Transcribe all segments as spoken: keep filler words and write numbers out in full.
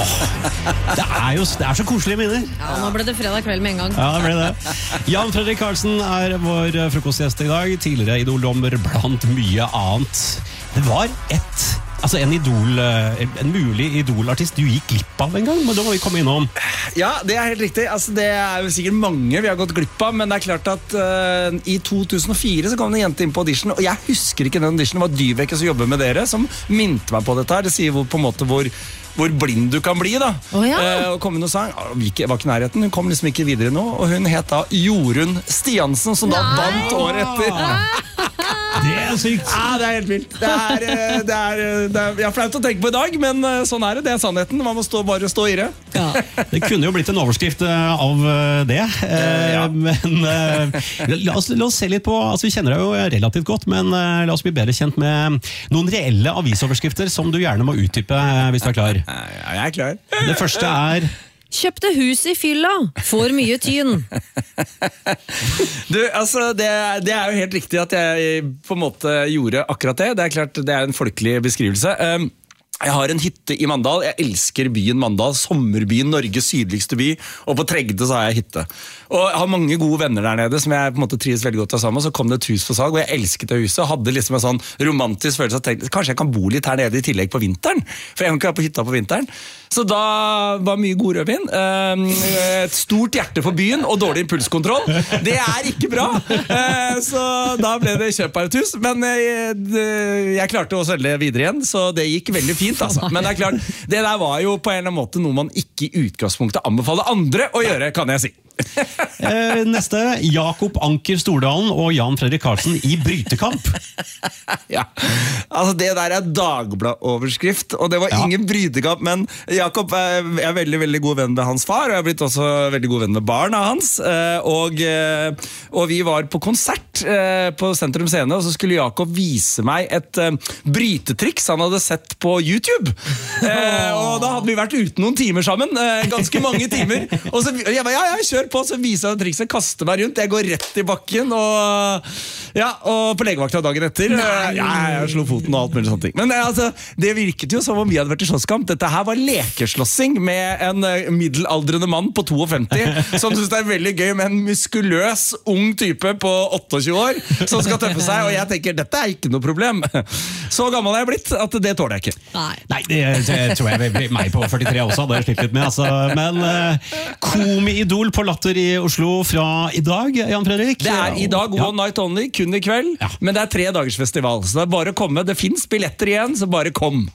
Åh, det er jo det er så koselige minner. Ja, nå ble det fredag kveld med en gang. Ja, det ble det. Jan Fredrik Karlsen er vår frokostgjest i dag. Tidligere idoldommer blant mye annet. Det var ett, altså en idol, en mulig idolartist du gikk glipp av en gang, men da må vi komme innom. Ja, det er helt riktig. Altså, det er jo sikkert mange vi har gått glipp av, men det er klart at uh, i to tusen og fire så kom det en jente inn på audition, og jeg husker ikke den auditionen. Det var Dyveke som jobber med dere, som minte meg på dette her. Det sier hvor, på en måte hvor, hvor blind du kan bli da. Oh, ja. uh, og kom inn og sang, jeg var ikke i nærheten, hun kom liksom ikke videre nå, og hun het da Jorunn Stiansen, som da Nei. vant året etter. Det er sykt. Ja, det er helt vilt. Det er, det er, det er, jeg er flaut å tenke på i dag, men sånn er det. Det er sannheten. Man må stå, bare stå i det. Ja. Det kunne jo blitt en overskrift av det. Eh, ja. Men eh, la, oss, la oss se litt på, altså vi kjenner deg jo relativt godt, men eh, la oss bli bedre kjent med noen reelle avisoverskrifter som du gjerne må uttype eh, hvis du er klar. Ja, jeg er klar. Det første er... Kjøpte hus i fylla, får mye tyn. Du, altså, det, det er jo helt riktig at jeg på en måte gjorde akkurat det. Det er klart, det er en folkelig beskrivelse. Um, Jeg har en hytte i Mandal. Jeg elsker byen Mandal, sommerbyen, Norges sydligste by, og på Tregde så har jeg hytte. Og jeg har mange gode venner der nede som jeg på en måte trives veldig godt av sammen. Så kom det et hus for salg, og jeg elsket det huset, og hadde liksom en sånn romantisk følelse at tenkte, kanskje jeg kan bo litt her nede i tillegg på vinteren, for jeg kan ikke være på hytta på vinteren. Så da var mye god rødvin, et stort hjerte for byen og dårlig impulskontroll. Det er ikke bra, så da ble det kjøp av et hus, men jeg, jeg klarte å selge videre igjen, så det gikk veldig fint. Altså. Men det er klart, det der var jo på en eller annen måte noe man ikke i utgangspunktet anbefaler andre å gjøre, kan jeg si. eh, Neste, Jakob Anker Stordalen og Jan Fredrik Karlsen i brytekamp. Ja, altså det der er Dagbladet-overskrift, og det var ja. ingen brytekamp, men Jakob er, er veldig, veldig god venn med hans far, og jeg har blitt også veldig god venn med barna hans, og, og vi var på konsert på Sentrum Scene, og så skulle Jakob vise meg et brytetriks han hadde sett på YouTube, og da hadde vi vært ute noen timer sammen, ganske mange timer, og så jeg bare, ja, ja, kjør på, så viser jeg trikset, kaster meg rundt, jeg går rett i bakken, og, ja, og på legevakta dagen etter, ja, jeg slo foten og alt mulig sånne ting. Men altså, det virket jo som om vi hadde vært i slåsskamp. Dette her var lekeslåssing med en middelaldrende mann på femtito, som synes det er veldig gøy med en muskuløs, ung type på tjueåtte år, som skal tøffe seg, og jeg tenker, dette er ikke noe problem. Så gammel er jeg blitt, at det tåler jeg ikke. Nei, Nei det, det tror jeg vil bli meg på førtitre også, hadde jeg slitt litt med, altså. Men uh, komi-idol på Latter i Oslo fra i dag, Jan Fredrik? Det er i dag, one night only, kun i kveld, ja. Men det er tre dagers festival, så det er bare å komme. Det finnes billetter igjen, så bare kom.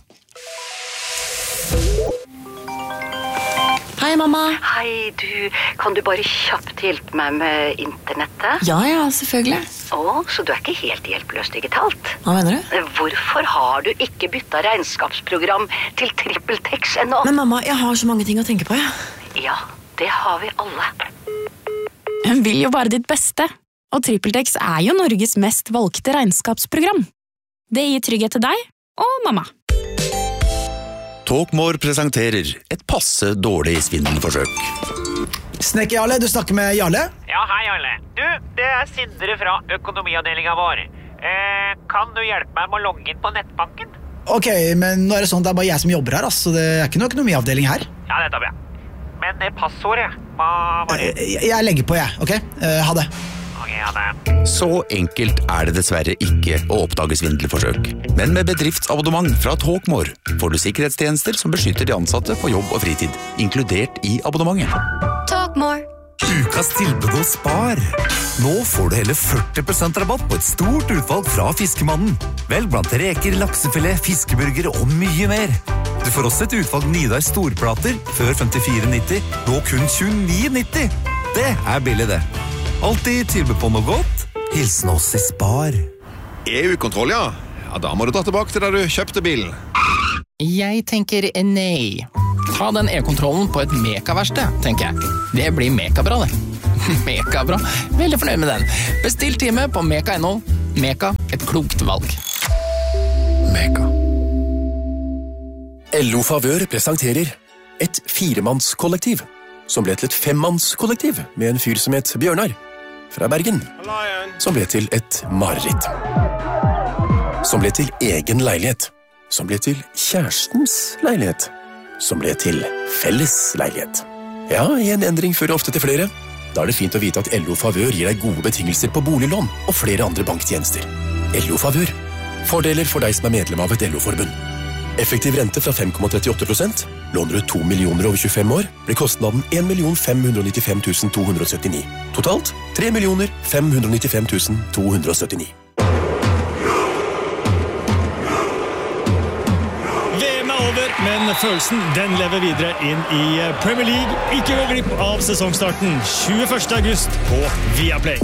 Hei, mamma. Hei, du. Kan du bare kjapt hjelpe meg med internettet? Ja, ja, selvfølgelig. Å, så du er ikke helt hjelpeløs digitalt? Hva mener du? Hvorfor har du ikke byttet regnskapsprogram til TrippelTex ennå? Men mamma, jeg har så mange ting å tenke på, ja. Ja, det har vi alle. Hun vil jo bare ditt beste. Og TrippelTex er jo Norges mest valgte regnskapsprogram. Det gir trygghet til deg og mamma. Talkmore presenterer et passe dårlig svindelforsøk. Snekker Jarle, du snakker med Jarle? Ja, hei Jarle. Du, det er Sindre fra økonomiavdelingen vår. Eh, kan du hjelpe meg med å logge inn på nettbanken? Ok, men nå er det sånn at det er bare jeg som jobber her, så det er ikke noe økonomiavdeling her. Ja, det er bra. Men det passordet, hva var det? Jeg, jeg legger på, jeg, ok? Uh, ha det. Ok, ha det. Så enkelt er det dessverre ikke å oppdage svindelforsøk. Men med bedriftsabonnement fra Talkmore får du sikkerhetstjenester som beskytter de ansatte på jobb og fritid, inkludert i abonnementet. Talkmore. Ukas tilbud hos Spar. Nå får du hele førti prosent rabatt på et stort utvalg fra Fiskemannen. Vel blant reker, laksefilet, fiskeburger og mye mer. Du får også et utvalg Nidar storplater før femtifire nitti, nå kun tjueni nitti. Det er billig det. Alltid tilbud på noe godt. Hilsen oss i Spar. E U-kontroll, ja. Ja, da må du dra tilbake til da du kjøpte bilen. Jeg tenker nei. Ta den e-kontrollen på et mekaverksted, tenker jeg. Det blir mekabra, det. Mekabra. Veldig fornøyd med den. Bestill time på meka punktum no. Meka, et klokt valg. Meka. L O Favør presenterer et firemannskollektiv, som ble til et femmannskollektiv med en fyr som het Bjørnar, fra Bergen, som ble til et mareritt. Som ble til egen leilighet, som ble til kjærestens leilighet, som ble til fellesleilighet. Ja, en endring fører ofte til flere. Da er det fint å vite at L O Favør gir deg gode betingelser på boliglån og flere andre banktjenester. L O Favør. Fordeler for deg som er medlem av et L O-forbund. Effektiv rente fra fem komma trettiåtte prosent. Låner du to millioner over tjuefem år, blir kostnaden en million fem hundre nittifem tusen to hundre syttini. Totalt tre millioner fem hundre nittifem tusen to hundre syttini. V M er over, men følelsen den lever videre inn i Premier League. Ikke gå glipp av sesongstarten tjueførste august på Viaplay.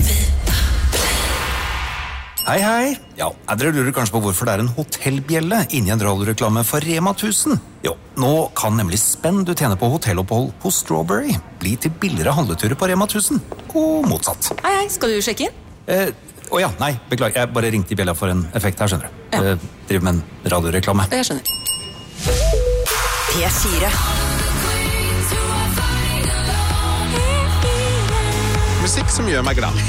Hei, hei. Ja, dere lurer kanskje på hvorfor det er en hotellbjelle inni en radioreklame for Rema tusen. Jo, nå kan nemlig spenn du tjener på hotellopphold hos Strawberry bli til billigere handleturer på Rema tusen. Og motsatt. Hei, hei. Skal du sjekke inn? Eh, å ja, nei, beklager. Jeg bare ringte i bjella for en effekt her, skjønner du. Ja. Eh, driver med en radioreklame. Jeg skjønner. P fire. Musikk som gjør meg glad.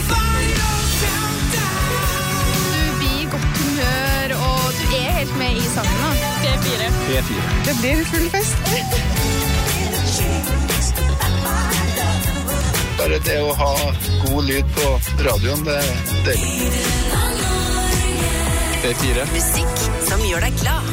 Med i sangen da. P fire. P fire. Det blir full fest. Bare det å ha god lyd på radioen, det er deilig. P fire. Musikk som gjør deg glad.